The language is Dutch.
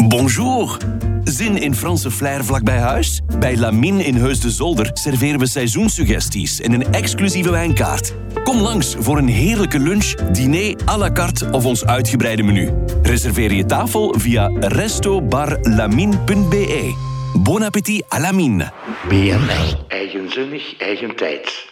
Bonjour. Zin in Franse flair vlakbij huis? Bij Lamine in Heus de Zolder serveren we seizoenssuggesties en een exclusieve wijnkaart. Kom langs voor een heerlijke lunch, diner à la carte of ons uitgebreide menu. Reserveer je tafel via restobarlamine.be. Bon appétit à Lamine. BNL. Eigenzinnig, eigen tijd.